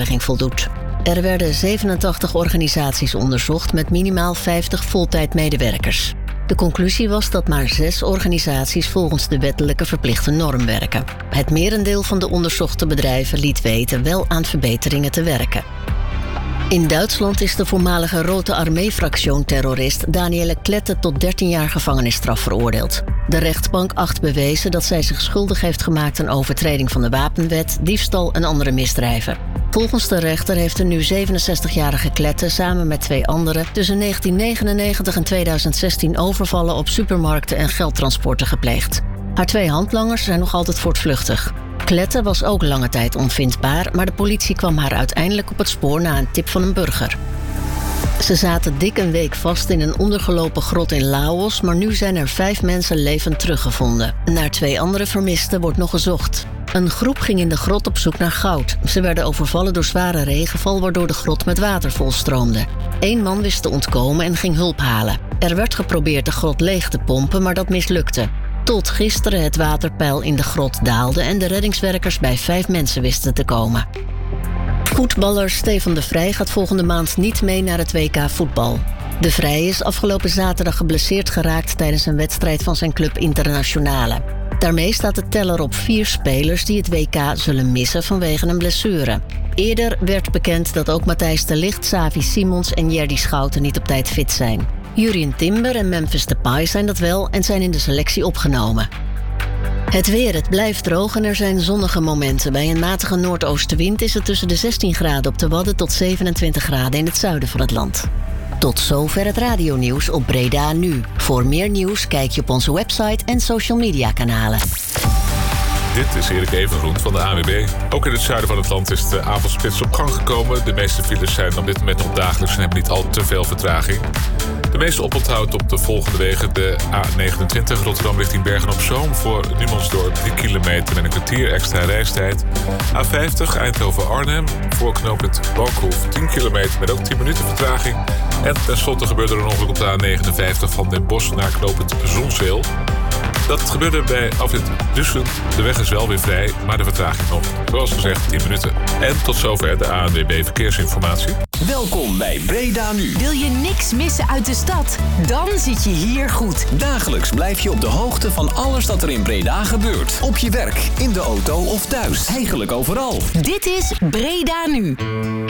beveiliging voldoet. Er werden 87 organisaties onderzocht met minimaal 50 voltijdmedewerkers. De conclusie was dat maar 6 organisaties volgens de wettelijke verplichte norm werken. Het merendeel van de onderzochte bedrijven liet weten wel aan verbeteringen te werken. In Duitsland is de voormalige Rote Armee-fractie-terrorist Danielle Klette tot 13 jaar gevangenisstraf veroordeeld. De rechtbank acht bewezen dat zij zich schuldig heeft gemaakt aan overtreding van de wapenwet, diefstal en andere misdrijven. Volgens de rechter heeft de nu 67-jarige Klette samen met 2 anderen tussen 1999 en 2016 overvallen op supermarkten en geldtransporten gepleegd. Haar 2 handlangers zijn nog altijd voortvluchtig. Klette was ook lange tijd onvindbaar, maar de politie kwam haar uiteindelijk op het spoor na een tip van een burger. Ze zaten dik een week vast in een ondergelopen grot in Laos, maar nu zijn er 5 mensen levend teruggevonden. Naar 2 andere vermisten wordt nog gezocht. Een groep ging in de grot op zoek naar goud. Ze werden overvallen door zware regenval, waardoor de grot met water volstroomde. 1 man wist te ontkomen en ging hulp halen. Er werd geprobeerd de grot leeg te pompen, maar dat mislukte. Tot gisteren het waterpeil in de grot daalde en de reddingswerkers bij 5 mensen wisten te komen. Voetballer Stefan de Vrij gaat volgende maand niet mee naar het WK voetbal. De Vrij is afgelopen zaterdag geblesseerd geraakt tijdens een wedstrijd van zijn club Internationale. Daarmee staat de teller op 4 spelers die het WK zullen missen vanwege een blessure. Eerder werd bekend dat ook Matthijs de Ligt, Xavi Simons en Jerdy Schouten niet op tijd fit zijn. Jurien Timber en Memphis Depay zijn dat wel en zijn in de selectie opgenomen. Het weer, het blijft droog en er zijn zonnige momenten. Bij een matige noordoostenwind is het tussen de 16 graden op de Wadden tot 27 graden in het zuiden van het land. Tot zover het radionieuws op Breda Nu. Voor meer nieuws kijk je op onze website en social media kanalen. Dit is Erik Evengroen van de ANWB. Ook in het zuiden van het land is de avondspits op gang gekomen. De meeste files zijn op dit moment nog dagelijks en hebben niet al te veel vertraging. De meeste oponthoud op de volgende wegen: de A29 Rotterdam richting Bergen-op-Zoom voor Numansdorp 3 kilometer met een kwartier extra reistijd. A50 Eindhoven-Arnhem voor knooppunt Balkhoef 10 kilometer met ook 10 minuten vertraging. En tenslotte gebeurde er een ongeluk op de A59 van Den Bosch naar knooppunt Zonzeel. Dat gebeurde bij afrit Dussen. De weg is wel weer vrij, maar de vertraging nog, zoals gezegd, 10 minuten. En tot zover de ANWB Verkeersinformatie. Welkom bij Breda Nu. Wil je niks missen uit de stad? Dan zit je hier goed. Dagelijks blijf je op de hoogte van alles dat er in Breda gebeurt. Op je werk, in de auto of thuis. Eigenlijk overal. Dit is Breda Nu.